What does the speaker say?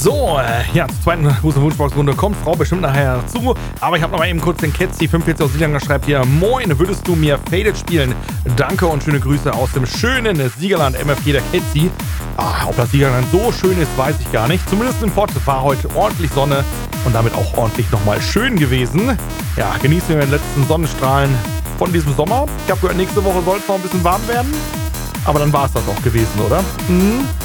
So, ja, zur zweiten Wunschbox-Runde kommt Frau bestimmt nachher zu. Aber ich habe noch mal eben kurz den Ketzi 45 aus Siegern schreibt hier: Moin, würdest du mir Faded spielen? Danke und schöne Grüße aus dem schönen Siegerland MFG der Ketzi. Ob das Siegerland so schön ist, weiß ich gar nicht. Zumindest im Pott war heute ordentlich Sonne und damit auch ordentlich nochmal schön gewesen. Ja, genießen wir den letzten Sonnenstrahlen von diesem Sommer. Ich habe gehört, nächste Woche soll es noch ein bisschen warm werden. Aber dann war es das auch gewesen, oder?